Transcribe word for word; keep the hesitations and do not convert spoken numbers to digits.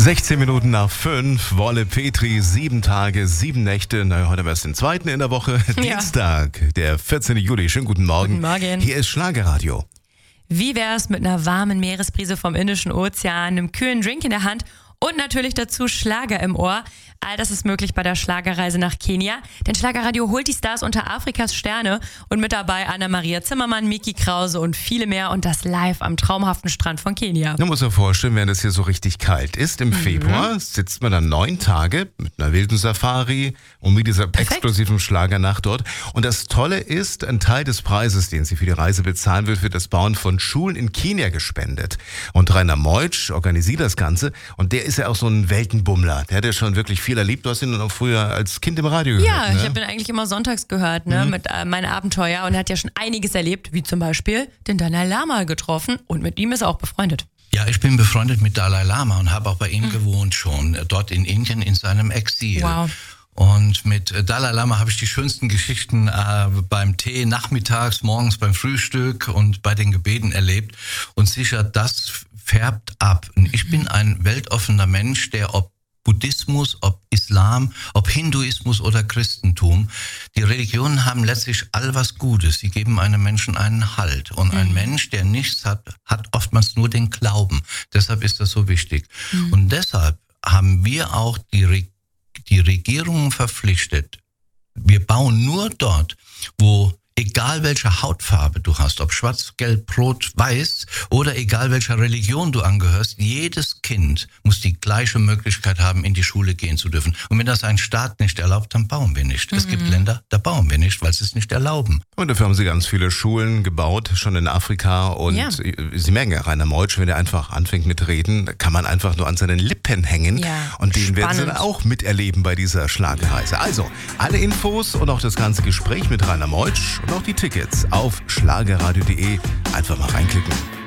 sechzehn Minuten nach fünf, Wolle Petri, sieben Tage, sieben Nächte. Na, heute war es den zweiten in der Woche. Ja. Dienstag, der vierzehnten Juli. Schönen guten Morgen. Guten Morgen. Hier ist Schlagerradio. Wie wär's mit einer warmen Meeresbrise vom Indischen Ozean, einem kühlen Drink in der Hand und natürlich dazu Schlager im Ohr? All das ist möglich bei der Schlagerreise nach Kenia. Denn Schlagerradio holt die Stars unter Afrikas Sterne und mit dabei Anna-Maria Zimmermann, Miki Krause und viele mehr und das live am traumhaften Strand von Kenia. Man muss sich vorstellen, wenn es hier so richtig kalt ist, im mhm. Februar sitzt man dann neun Tage mit einer wilden Safari und mit dieser Perfekt. exklusiven Schlagernacht dort. Und das Tolle ist, ein Teil des Preises, den sie für die Reise bezahlen wird, wird das Bauen von Schulen in Kenia gespendet. Und Rainer Meutsch organisiert das Ganze und der ist ja auch so ein Weltenbummler. Der hat ja schon wirklich viel erlebt. Du hast ihn auch früher als Kind im Radio gehört. Ja, ne? ich habe ihn eigentlich immer sonntags gehört, ne, mhm. mit äh, meinen Abenteuer, und er hat ja schon einiges erlebt, wie zum Beispiel den Dalai Lama getroffen und mit ihm ist er auch befreundet. Ja, ich bin befreundet mit Dalai Lama und habe auch bei ihm mhm. gewohnt schon, dort in Indien in seinem Exil. Wow. Und mit Dalai Lama habe ich die schönsten Geschichten äh, beim Tee, nachmittags, morgens beim Frühstück und bei den Gebeten erlebt. Und sicher, das färbt ab. Und ich bin ein weltoffener Mensch, der ob Buddhismus, ob Islam, ob Hinduismus oder Christentum, die Religionen haben letztlich all was Gutes. Sie geben einem Menschen einen Halt. Und ein mhm. Mensch, der nichts hat, hat oftmals nur den Glauben. Deshalb ist das so wichtig. Mhm. Und deshalb haben wir auch die, Re- die Regierungen verpflichtet. Wir bauen nur dort, wo egal welche Hautfarbe du hast, ob schwarz, gelb, rot, weiß oder egal welcher Religion du angehörst, jedes Kind muss die gleiche Möglichkeit haben, in die Schule gehen zu dürfen. Und wenn das ein Staat nicht erlaubt, dann bauen wir nicht. Mhm. Es gibt Länder, da bauen wir nicht, weil sie es nicht erlauben. Und dafür haben sie ganz viele Schulen gebaut, schon in Afrika. Und ja. Sie merken ja, Rainer Meutsch, wenn er einfach anfängt mit Reden, kann man einfach nur an seinen Lippen hängen. Ja, und den spannend. werden sie dann auch miterleben bei dieser Schlagerreise. Also, alle Infos und auch das ganze Gespräch mit Rainer Meutsch und auch die Tickets auf schlagerradio punkt de. Einfach mal reinklicken.